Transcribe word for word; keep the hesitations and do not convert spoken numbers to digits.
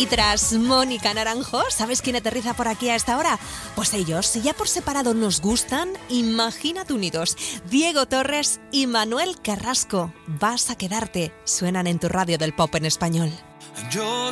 Y tras Mónica Naranjo, ¿sabes quién aterriza por aquí a esta hora? Pues ellos, si ya por separado nos gustan, imagínate unidos. Diego Torres y Manuel Carrasco. Vas a quedarte. Suenan en tu radio del pop en español. Yo